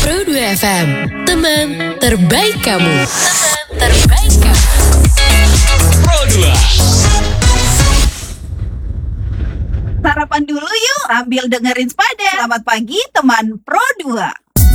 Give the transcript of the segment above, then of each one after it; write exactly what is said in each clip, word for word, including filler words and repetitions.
Pro dua F M, teman terbaik kamu. Teman terbaik kamu. Pro dua. Sarapan dulu yuk sambil dengerin Spada. Selamat pagi teman Pro dua.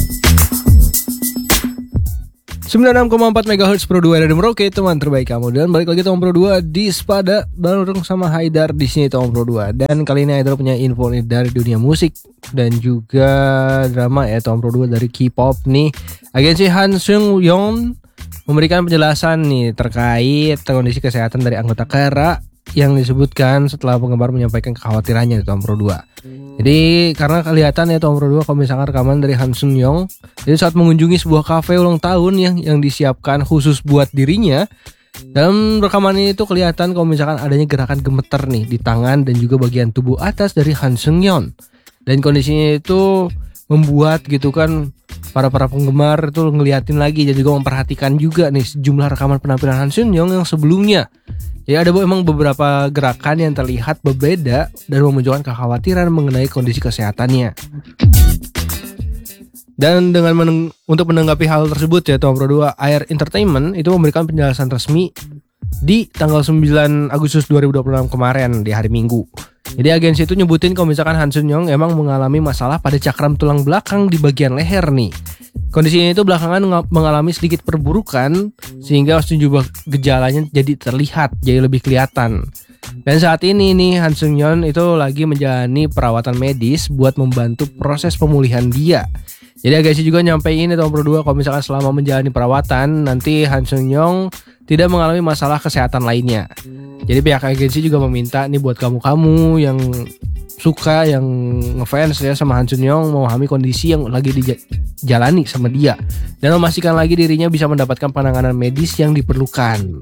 sembilan puluh enam koma empat megahertz Pro dua dari Merauke, teman terbaik kamu. Dan balik lagi teman Pro dua di Spada bareng sama Haidar di sini teman Pro dua. Dan kali ini Haidar punya info nih dari dunia musik dan juga drama ya teman Pro dua dari K-pop nih. Agensi Han Seung Yeon memberikan penjelasan nih terkait kondisi kesehatan dari anggota Kara yang disebutkan setelah penggemar menyampaikan kekhawatirannya di Tom Pro dua. Jadi karena kelihatan ya Tom Pro dua kalau misalkan rekaman dari Han Seung Yeon itu saat mengunjungi sebuah kafe ulang tahun yang yang disiapkan khusus buat dirinya. Dalam rekaman ini tuh kelihatan kalau misalkan adanya gerakan gemeter nih di tangan dan juga bagian tubuh atas dari Han Seung Yeon. Dan kondisinya itu membuat gitu kan para para penggemar itu ngeliatin lagi dan juga memperhatikan juga nih sejumlah rekaman penampilan Han Seung Yeon yang sebelumnya. Jadi ada memang beberapa gerakan yang terlihat berbeda dan memunculkan kekhawatiran mengenai kondisi kesehatannya. Dan dengan meneng- untuk menanggapi hal tersebut ya Tom Pro dua, Air Entertainment itu memberikan penjelasan resmi di tanggal sembilan Agustus dua ribu dua puluh enam kemarin di hari Minggu. Jadi agensi itu nyebutin kalau misalkan Han Seung Yeon emang mengalami masalah pada cakram tulang belakang di bagian leher nih. Kondisi ini itu belakangan mengalami sedikit perburukan sehingga sejumlah gejalanya jadi terlihat, jadi lebih kelihatan. Dan saat ini nih Han Seung Yeon itu lagi menjalani perawatan medis buat membantu proses pemulihan dia. Jadi agensi juga nyampein itu Pro dua kalau misalkan selama menjalani perawatan nanti Han Seung Yeon tidak mengalami masalah kesehatan lainnya. Jadi pihak agensi juga meminta nih buat kamu-kamu yang suka, yang ngefans ya sama Han Seung Yeon memahami kondisi yang lagi dijalani sama dia dan memastikan lagi dirinya bisa mendapatkan penanganan medis yang diperlukan.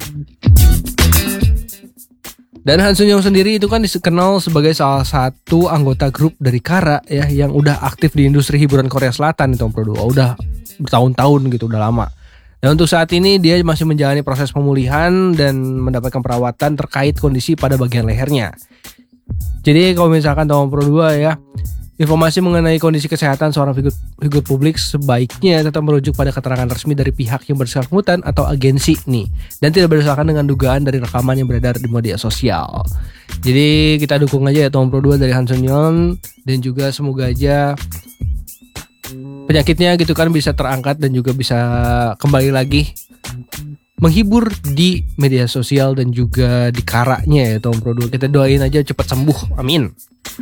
Dan Han Seung Yeon sendiri itu kan dikenal sebagai salah satu anggota grup dari Kara ya yang udah aktif di industri hiburan Korea Selatan itu Pro dua, udah bertahun-tahun gitu, udah lama. Dan untuk saat ini dia masih menjalani proses pemulihan dan mendapatkan perawatan terkait kondisi pada bagian lehernya. Jadi kalau misalkan Tom Pro dua ya, informasi mengenai kondisi kesehatan seorang figur, figur publik sebaiknya tetap merujuk pada keterangan resmi dari pihak yang bersangkutan atau agensi nih, dan tidak berdasarkan dengan dugaan dari rekaman yang beredar di media sosial. Jadi kita dukung aja ya Tom Pro dua dari Han Seung Yeon, dan juga semoga aja penyakitnya gitu kan bisa terangkat dan juga bisa kembali lagi menghibur di media sosial dan juga di Karanya ya Tom Pro dua. Kita doain aja cepat sembuh, amin.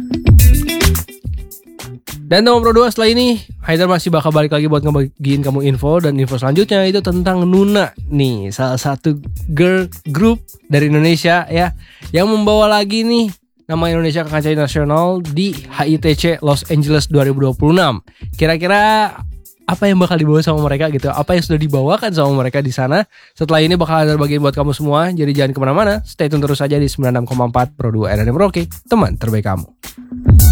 Dan Tom Pro dua setelah ini Haidar masih bakal balik lagi buat ngebagiin kamu info. Dan info selanjutnya itu tentang Nuna nih, salah satu girl group dari Indonesia ya, yang membawa lagi nih nama Indonesia ke kancah nasional di H I T C Los Angeles dua ribu dua puluh enam. Kira-kira apa yang bakal dibawa sama mereka gitu, apa yang sudah dibawakan sama mereka di sana. Setelah ini bakal ada bagian buat kamu semua. Jadi jangan kemana-mana, stay tune terus aja di sembilan puluh enam koma empat Pro dua R R M Merauke, teman terbaik kamu.